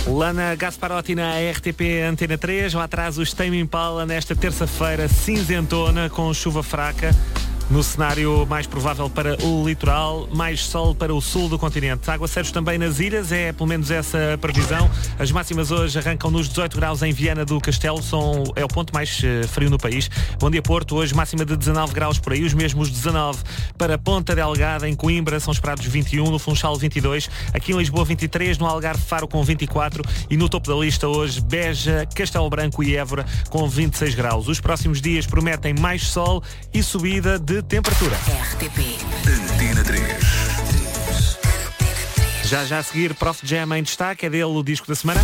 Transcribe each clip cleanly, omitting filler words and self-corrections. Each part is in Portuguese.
Lana Gasparotti na RTP Antena 3, lá atrás os Tame Impala nesta terça-feira cinzentona com chuva fraca. No cenário mais provável para o litoral, mais sol para o sul do continente. Aguaceiros também nas ilhas, é pelo menos essa a previsão. As máximas hoje arrancam nos 18 graus em Viana do Castelo, é o ponto mais frio no país. Bom dia Porto, hoje máxima de 19 graus por aí, os mesmos 19 para Ponta Delgada, em Coimbra são esperados 21, no Funchal 22, aqui em Lisboa 23, no Algarve Faro com 24 e no topo da lista hoje Beja, Castelo Branco e Évora com 26 graus. Os próximos dias prometem mais sol e subida de temperatura. RTP Antena 3. Já a seguir, Prof Jam em destaque, é dele o disco da semana.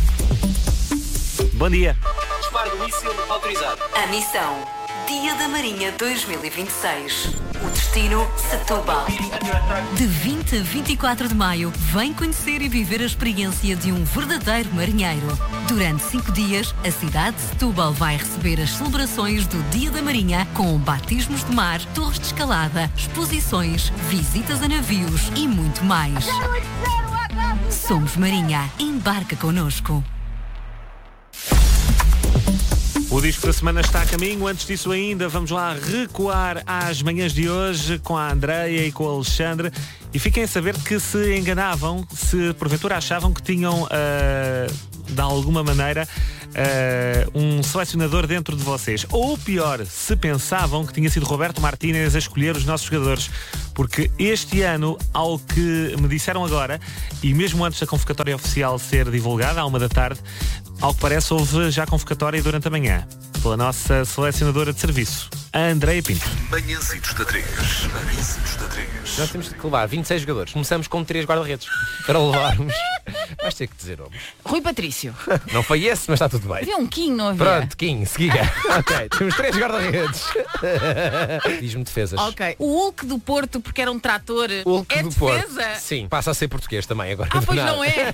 Bom dia. Disparo do míssil autorizado. A missão Dia da Marinha 2026. O destino Setúbal. De 20 a 24 de maio, vem conhecer e viver a experiência de um verdadeiro marinheiro. Durante 5 dias, a cidade de Setúbal vai receber as celebrações do Dia da Marinha com batismos de mar, torres de escalada, exposições, visitas a navios e muito mais. Somos Marinha. Embarca connosco. O disco da semana está a caminho. Antes disso ainda, vamos lá recuar às manhãs de hoje com a Andreia e com o Alexandre. E fiquem a saber que se enganavam, se porventura achavam que tinham, de alguma maneira, um selecionador dentro de vocês. Ou pior, se pensavam que tinha sido Roberto Martínez a escolher os nossos jogadores. Porque este ano, ao que me disseram agora, e mesmo antes da convocatória oficial ser divulgada, à 1h, ao que parece houve já convocatória durante a manhã, pela nossa selecionadora de serviço, a Andreia Pinto. Manhãzitos da 3. Manhãzitos da 3. Nós temos que levar 26 jogadores. Começamos com 3 guarda-redes. Para levarmos. Vais ter que dizer nomes. Rui Patrício. Não foi esse, mas está tudo bem. Havia um Kim, não havia? Pronto, Kim, seguia. Ok, temos 3 guarda-redes. Diz-me defesas. Ok. O Hulk do Porto, porque era um trator. Hulk é do defesa? Porto. Sim, passa a ser português também agora. Ah, pois Nada. não é.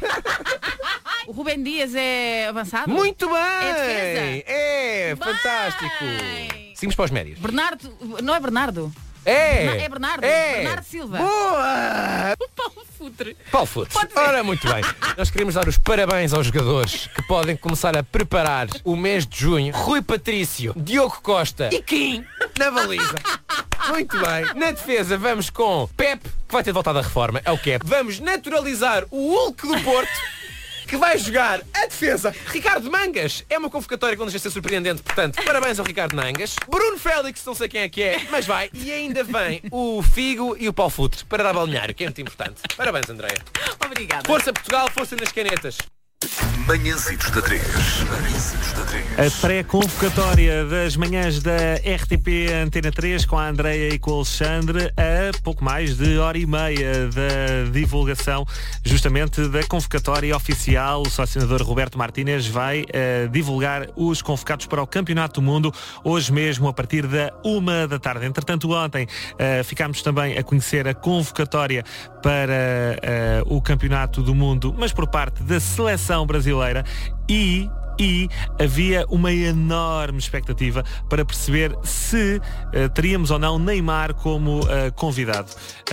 O Rubem Dias é avançado? Muito bem! É defesa? É, Bem! fantástico! Seguimos para os médios. Bernardo, não é Bernardo? É! É Bernardo. É! Bernardo Silva. Boa! O Paulo Futre. Paulo Futre. Pode ser. Ora, muito bem. Nós queremos dar os parabéns aos jogadores que podem começar a preparar o mês de junho. Rui Patrício, Diogo Costa e Kim na baliza. Muito bem. Na defesa vamos com Pep, que vai ter voltado à reforma. É o que é. Vamos naturalizar o Hulk do Porto, que vai jogar a defesa. Ricardo Mangas. É uma convocatória que não deixa de ser surpreendente, portanto, parabéns ao Ricardo Mangas. Bruno Félix, não sei quem é, mas vai. E ainda vem o Figo e o Paulo Futre para dar balneário, que é muito importante. Parabéns, Andréia. Obrigada. Força Portugal, força nas canetas. Manhãzitos da 3. Manhãzitos da 3. A pré-convocatória das manhãs da RTP Antena 3 com a Andreia e com o Alexandre a pouco mais de hora e meia da divulgação justamente da convocatória oficial. O selecionador Roberto Martínez vai divulgar os convocados para o Campeonato do Mundo hoje mesmo a partir da 1h. Entretanto, ontem ficámos também a conhecer a convocatória para o Campeonato do Mundo, mas por parte da seleção brasileira e havia uma enorme expectativa para perceber se teríamos ou não Neymar como convidado,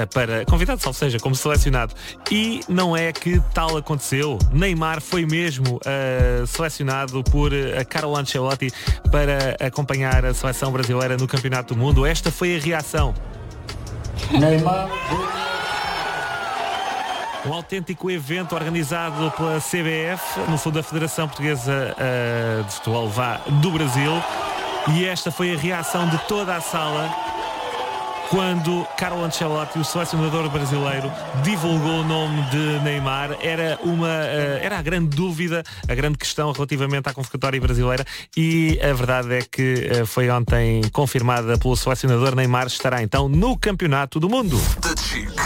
ou seja, como selecionado. E não é que tal aconteceu. Neymar foi mesmo selecionado por Carlo Ancelotti para acompanhar a seleção brasileira no Campeonato do Mundo. Esta foi a reação. Neymar. Um autêntico evento organizado pela CBF, no fundo a Federação Portuguesa de Futebol do Brasil, e esta foi a reação de toda a sala quando Carlo Ancelotti, o selecionador brasileiro, divulgou o nome de Neymar. Era a grande dúvida, a grande questão relativamente à convocatória brasileira, e a verdade é que foi ontem confirmada pelo selecionador. Neymar estará então no Campeonato do Mundo.